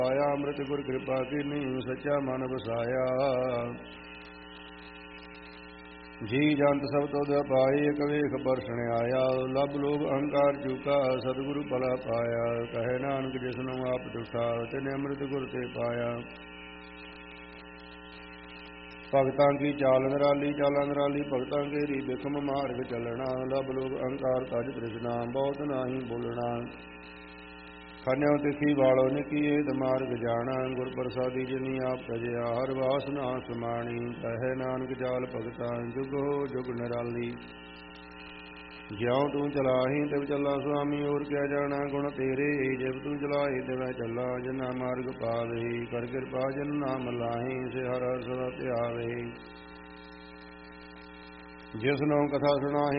ਆਇਆ ਅੰਮ੍ਰਿਤ ਗੁਰ ਕਿਰਪਾ ਕੀਨੀ ਸੱਚਾ ਮਨ ਵਸਾਇਆ। ਜੀ ਜੰਤ ਸਭ ਤੁਧ ਪਾਈ ਇਕ ਵੇਖ ਬਰਸਣ ਆਇਆ। ਲਬ ਲੋਭ ਅਹੰਕਾਰ ਚੂਕਾ ਸਤਿਗੁਰੂ ਭਲਾ ਪਾਇਆ। ਕਹੇ ਨਾਨਕ ਜਿਸਨੂੰ ਆਪ ਦੁਠਾ ਤਿਨੇ ਅੰਮ੍ਰਿਤ ਗੁਰ ਤੇ ਪਾਇਆ। ਭਗਤਾਂ ਕੀ ਚਾਲ ਨਿਰਾਲੀ ਚਾਲਾਂ ਨਿਰਾਲੀ ਭਗਤਾਂ ਕੇਰੀ ਬਿਖਮ ਮਾਰਗ ਚੱਲਣਾ। ਲਬ ਲੋਭ ਅਹੰਕਾਰ ਤਜ ਤ੍ਰਿਸ਼ਨਾ ਬਹੁਤ ਨਾਹੀ ਬੋਲਣਾ। ਖੰਡਿਓ ਤਿੱਖੀ ਵਾਲੋ ਨਿੱਕੀਏ ਮਾਰਗ ਜਾਣਾ। ਗੁਰ ਪ੍ਰਸਾਦੀ ਜਿਨੀ ਆਪ ਤਜਿਆ ਹਰ ਵਾਸ ਨਾ ਸਮਾਣੀ। ਕਹੇ ਨਾਨਕ ਜਾਲ ਭਗਤਾਂ ਜੁਗ ਹੋ ਜੁਗ ਨਿਰਾਲੀ। ਜਿਉ ਤੂੰ ਚਲਾਹੀ ਤਿਵ ਚੱਲਾ ਸੁਆਮੀ ਹੋਰ ਕਿਆ ਜਾਣਾ ਗੁਣ ਤੇਰੇ। ਜਿਵ ਤੂੰ ਚਲਾਹੀ ਤਿਵੈ ਚੱਲਾ ਜਿਨਾ ਮਾਰਗ ਪਾਵੇ। ਕਰ ਕਿਰਪਾ ਜਿਨ ਨਾਮ ਲਾਹੀ ਸੇ ਹਰ ਹਰ ਸਦਾ ਧਿਆਵੇ। ਜਿਸ ਨੂੰ ਕਥਾ ਸੁਣਾਹੀ